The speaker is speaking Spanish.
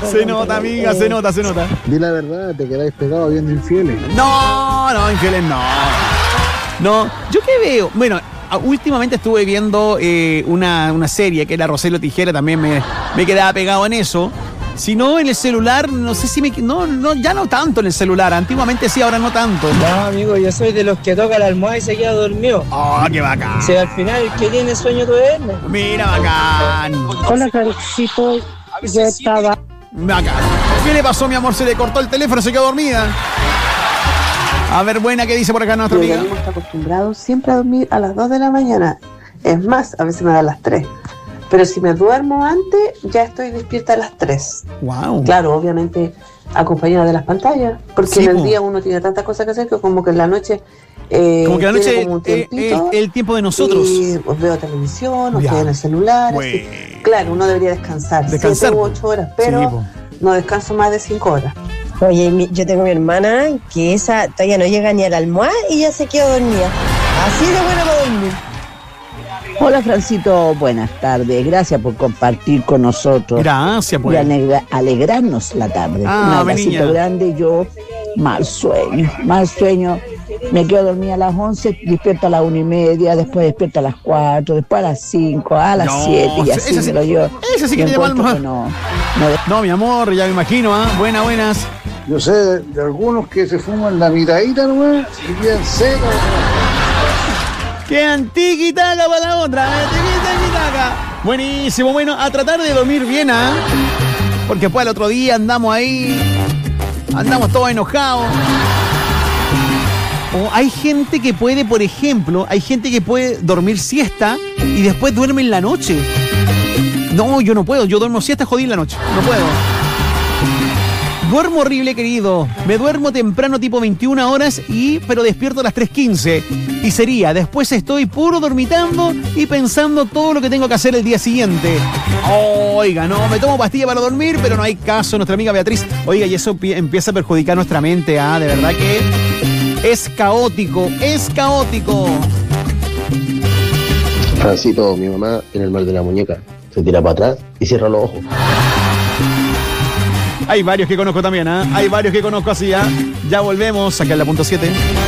Se nota, amiga, se nota. Di la verdad, te quedáis pegado viendo Infieles. No, Infieles no. No, ¿yo qué veo? Bueno, últimamente estuve viendo una serie que era Rosario Tijera, también me quedaba pegado en eso. Si no, en el celular, no sé si no, ya no tanto en el celular. Antiguamente sí, ahora no tanto. No, amigo, yo soy de los que toca la almohada y se queda dormido. ¡Oh, qué bacán! Si al final el que tiene sueño duerme. Mira, bacán. Hola, Carlito. Yo estaba... Bacán. ¿Qué le pasó, mi amor? Se le cortó el teléfono, se quedó dormida. A ver, buena, ¿qué dice por acá nuestra amiga? Está acostumbrado siempre a dormir a las 2 de la mañana. Es más, a veces me da a las 3. Pero si me duermo antes, ya estoy despierta a las 3. Wow. Claro, obviamente acompañada de las pantallas. Porque Sí, en el día uno tiene tantas cosas que hacer que como que en la noche... como que la noche como un es tiempito, el tiempo de nosotros. Y pues, veo televisión, o Ya. estoy en el celular. Bueno. Así. Claro, uno debería descansar. 7 u 8 horas, pero Sí, po. no descanso más de 5 horas. Oye, yo tengo mi hermana que esa todavía no llega ni a la almohada y ya se quedó dormida. Así de buena para dormir. Hola, Francito, buenas tardes. Gracias por compartir con nosotros Gracias, y pues. alegrarnos la tarde. Ah, Un mi abracito niña. grande. Yo, mal sueño. Me quedo dormida a las 11, despierto a las 1:30, después despierto a las 4, después a las 5, a las 7 y así ese sí- me lo yo. ese sí que tiene mal. No, mi amor, ya me imagino, ¿ah? Buenas. Yo sé de algunos que se fuman la miradita, nomás, y bien seca. Quedan tiquitaca para la otra, tiquitaca. Buenísimo, bueno, a tratar de dormir bien, ¿ah? Porque después al otro día andamos todos enojados. O hay gente que puede, por ejemplo, dormir siesta y después duerme en la noche. No, yo no puedo, yo duermo siesta, jodí en la noche, no puedo. Duermo horrible, querido. Me duermo temprano, tipo 21 horas, pero despierto a las 3:15. Y sería, después estoy puro dormitando y pensando todo lo que tengo que hacer el día siguiente. Oiga, no, me tomo pastilla para dormir, pero no hay caso, nuestra amiga Beatriz. Oiga, y eso empieza a perjudicar nuestra mente, de verdad que es caótico. Francito, mi mamá en el mar de la muñeca se tira para atrás y cierra los ojos. Hay varios que conozco también, Hay varios que conozco así, Ya volvemos, acá en la punto 7.